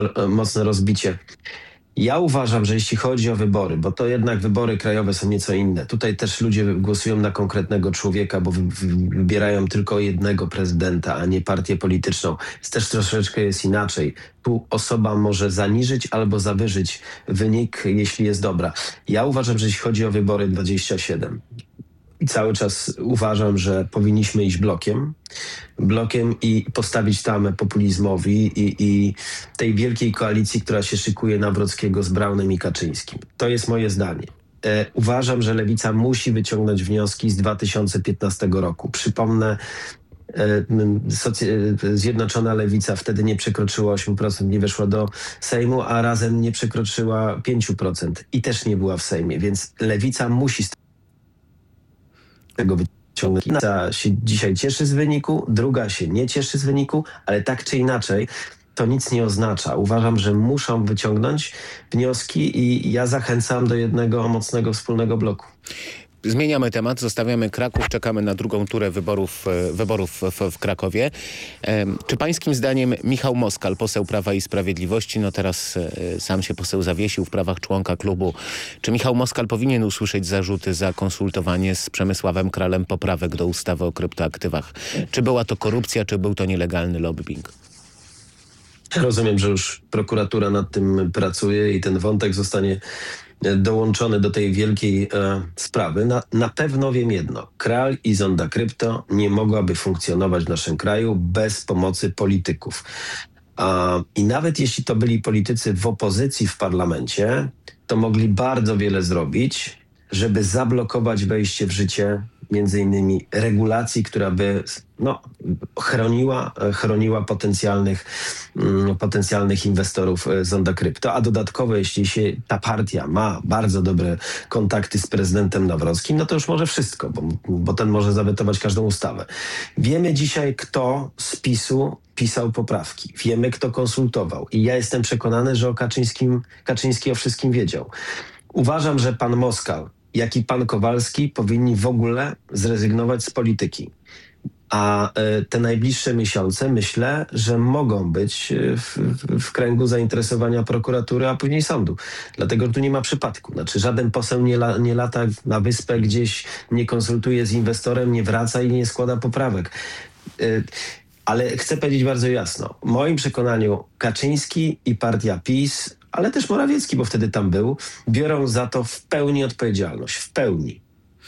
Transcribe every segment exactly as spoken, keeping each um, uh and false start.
mocne rozbicie. Ja uważam, że jeśli chodzi o wybory, bo to jednak wybory krajowe są nieco inne. Tutaj też ludzie głosują na konkretnego człowieka, bo wy, wy, wybierają tylko jednego prezydenta, a nie partię polityczną. Więc też troszeczkę jest inaczej. Tu osoba może zaniżyć albo zawyżyć wynik, jeśli jest dobra. Ja uważam, że jeśli chodzi o wybory dwadzieścia siedem, i cały czas uważam, że powinniśmy iść blokiem, blokiem i postawić tamę populizmowi i, i tej wielkiej koalicji, która się szykuje Nawrockiego z Braunem i Kaczyńskim. To jest moje zdanie. E, uważam, że Lewica musi wyciągnąć wnioski z dwa tysiące piętnastego roku. Przypomnę, e, socy- Zjednoczona Lewica wtedy nie przekroczyła osiem procent, nie weszła do Sejmu, a razem nie przekroczyła pięć procent i też nie była w Sejmie, więc Lewica musi z tego wyciągnąć. Jedna się dzisiaj cieszy z wyniku, druga się nie cieszy z wyniku, ale tak czy inaczej to nic nie oznacza. Uważam, że muszą wyciągnąć wnioski i ja zachęcam do jednego mocnego wspólnego bloku. Zmieniamy temat, zostawiamy Kraków, czekamy na drugą turę wyborów, wyborów w, w Krakowie. Czy pańskim zdaniem Michał Moskal, poseł Prawa i Sprawiedliwości, no teraz sam się poseł zawiesił w prawach członka klubu, czy Michał Moskal powinien usłyszeć zarzuty za konsultowanie z Przemysławem Kralem poprawek do ustawy o kryptoaktywach? Czy była to korupcja, czy był to nielegalny lobbying? Rozumiem, że już prokuratura nad tym pracuje i ten wątek zostanie dołączony do tej wielkiej e, sprawy. Na, na pewno wiem jedno. Kral i Zonda Krypto nie mogłaby funkcjonować w naszym kraju bez pomocy polityków. A, I nawet jeśli to byli politycy w opozycji w parlamencie, to mogli bardzo wiele zrobić, żeby zablokować wejście w życie między innymi regulacji, która by no, chroniła, chroniła potencjalnych, mm, potencjalnych inwestorów Zonda Krypto, a dodatkowo jeśli się ta partia ma bardzo dobre kontakty z prezydentem Nawrockim, no to już może wszystko, bo, bo ten może zawetować każdą ustawę. Wiemy dzisiaj, kto z PiSu pisał poprawki. Wiemy, kto konsultował. I ja jestem przekonany, że o Kaczyńskim, Kaczyński o wszystkim wiedział. Uważam, że pan Moskal, jak i pan Kowalski powinni w ogóle zrezygnować z polityki. A y, te najbliższe miesiące myślę, że mogą być w, w, w kręgu zainteresowania prokuratury, a później sądu. Dlatego że tu nie ma przypadku. Znaczy żaden poseł nie, la, nie lata na wyspę gdzieś, nie konsultuje z inwestorem, nie wraca i nie składa poprawek. Y, ale chcę powiedzieć bardzo jasno. W moim przekonaniu Kaczyński i partia PiS, ale też Morawiecki, bo wtedy tam był, biorą za to w pełni odpowiedzialność. W pełni.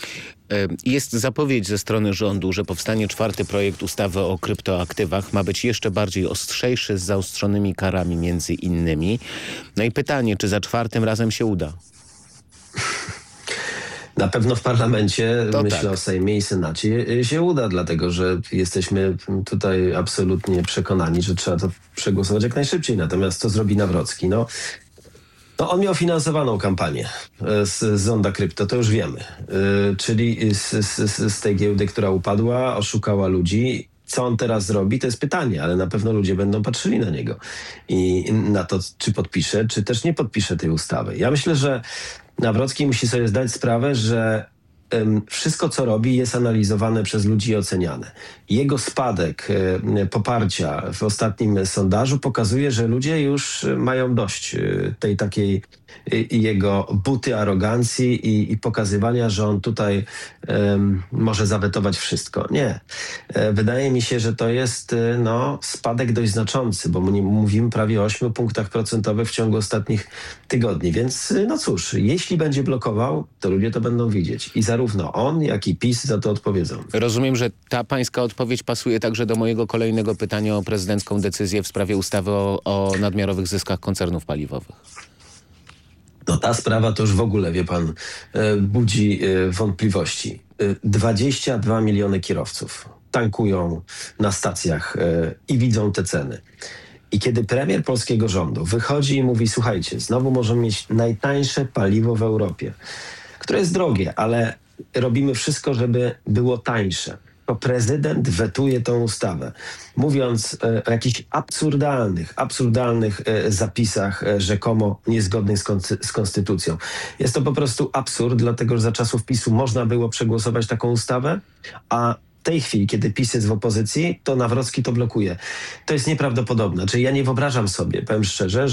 Jest zapowiedź ze strony rządu, że powstanie czwarty projekt ustawy o kryptoaktywach. Ma być jeszcze bardziej ostrzejszy, z zaostrzonymi karami między innymi. No i pytanie, czy za czwartym razem się uda? Na pewno w parlamencie, to myślę tak. o Sejmie i Senacie, się uda, dlatego że jesteśmy tutaj absolutnie przekonani, że trzeba to przegłosować jak najszybciej. Natomiast co zrobi Nawrocki? No, no on miał finansowaną kampanię z, z Zonda Krypto, to już wiemy. Yy, czyli z, z, z tej giełdy, która upadła, oszukała ludzi. Co on teraz zrobi, to jest pytanie, ale na pewno ludzie będą patrzyli na niego i na to, czy podpisze, czy też nie podpisze tej ustawy. Ja myślę, że Nawrocki musi sobie zdać sprawę, że um, wszystko, co robi, jest analizowane przez ludzi i oceniane. Jego spadek um, poparcia w ostatnim sondażu pokazuje, że ludzie już mają dość um, tej takiej i jego buty arogancji i, i pokazywania, że on tutaj um, może zawetować wszystko. Nie. E, wydaje mi się, że to jest no, spadek dość znaczący, bo my mówimy prawie o ośmiu punktach procentowych w ciągu ostatnich tygodni. Więc no cóż, jeśli będzie blokował, to ludzie to będą widzieć. I zarówno on, jak i PiS za to odpowiedzą. Rozumiem, że ta pańska odpowiedź pasuje także do mojego kolejnego pytania o prezydencką decyzję w sprawie ustawy o, o nadmiarowych zyskach koncernów paliwowych. No ta sprawa to już w ogóle, wie pan, budzi wątpliwości. dwadzieścia dwa miliony kierowców tankują na stacjach i widzą te ceny. I kiedy premier polskiego rządu wychodzi i mówi, słuchajcie, znowu możemy mieć najtańsze paliwo w Europie, które jest drogie, ale robimy wszystko, żeby było tańsze. To prezydent wetuje tą ustawę, mówiąc e, o jakichś absurdalnych, absurdalnych e, zapisach e, rzekomo niezgodnych z, koncy- z konstytucją. Jest to po prostu absurd, dlatego że za czasów PiSu można było przegłosować taką ustawę, a tej chwili, kiedy PiS jest w opozycji, to Nawrocki to blokuje. To jest nieprawdopodobne. Czyli ja nie wyobrażam sobie, powiem szczerze,